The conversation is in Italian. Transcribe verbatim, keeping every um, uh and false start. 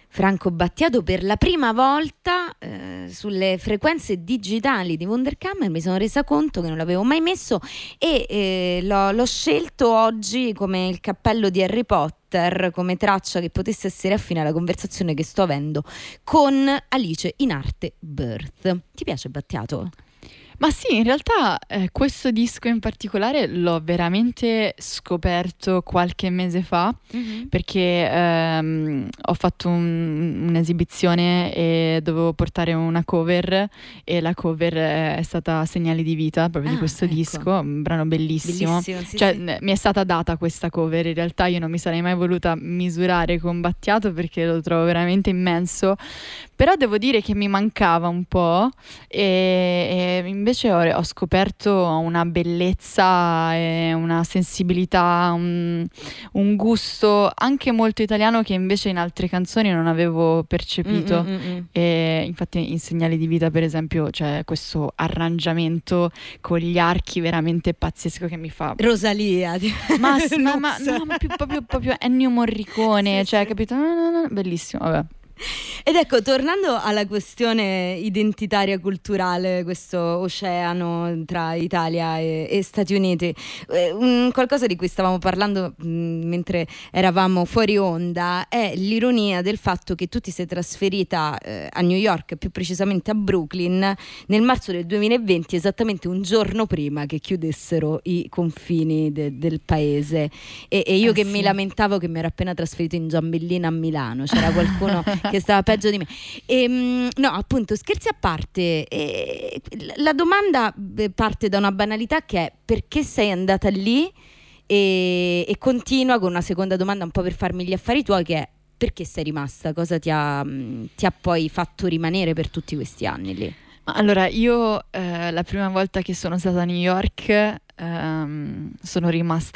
Franco Battiato per la prima volta eh, sulle frequenze digitali di Wunderkammer. Mi sono resa conto che non l'avevo mai messo e eh, l'ho, l'ho scelto oggi come il cappello di Harry Potter, come traccia che potesse essere affine alla conversazione che sto avendo con Alice in arte Birth. Ti piace Battiato? Ma sì, in realtà eh, questo disco in particolare l'ho veramente scoperto qualche mese fa, Mm-hmm. perché ehm, ho fatto un- un'esibizione e dovevo portare una cover e la cover eh, è stata Segnali di vita, proprio di Ah, questo ecco. disco, un brano bellissimo. Bellissimo, sì, Cioè, sì. n- mi è stata data questa cover, in realtà io non mi sarei mai voluta misurare con Battiato perché lo trovo veramente immenso, però devo dire che mi mancava un po' e, e invece ho, ho scoperto una bellezza e una sensibilità, un, un gusto anche molto italiano che invece in altre canzoni non avevo percepito. Mm, mm, mm, mm. E infatti in Segnali di vita, per esempio, c'è questo arrangiamento con gli archi veramente pazzesco che mi fa... Rosalia. Ma, s- ma, ma- Lux. no, ma più, proprio, proprio Ennio Morricone, Sì, cioè, sì. capito? No, no, no, bellissimo, vabbè. Ed ecco, tornando alla questione identitaria culturale, questo oceano tra Italia e, e Stati Uniti, eh, un- qualcosa di cui stavamo parlando mh, mentre eravamo fuori onda è l'ironia del fatto che tu ti sei trasferita eh, a New York, più precisamente a Brooklyn, nel marzo del duemilaventi, esattamente un giorno prima che chiudessero i confini de- del paese. E, e io Eh che sì. mi lamentavo che mi ero appena trasferito in Giambellina a Milano, c'era qualcuno che stava peggio di me. Ehm, no, appunto, scherzi a parte, eh, la domanda eh, parte da una banalità che è: perché sei andata lì? E, e continua con una seconda domanda un po' per farmi gli affari tuoi, che è: perché sei rimasta? Cosa ti ha, mh, ti ha poi fatto rimanere per tutti questi anni lì? Ma allora, io eh, la prima volta che sono stata a New York ehm, sono rimasta